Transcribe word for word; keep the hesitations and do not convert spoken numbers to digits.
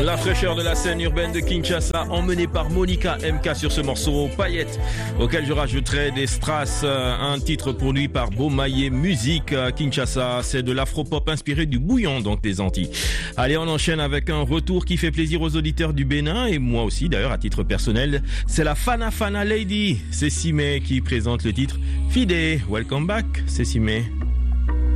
La fraîcheur de la scène urbaine de Kinshasa, emmenée par Monica M K sur ce morceau Paillette, auquel je rajouterai des strass, un titre produit par Beaumaillé Musique. Kinshasa, c'est de l'afropop inspiré du bouillon, donc des Antilles. Allez, on enchaîne avec un retour qui fait plaisir aux auditeurs du Bénin, et moi aussi d'ailleurs à titre personnel. C'est la Fana Fana Lady, c'est Simé qui présente le titre Fide. Welcome back, c'est Simé.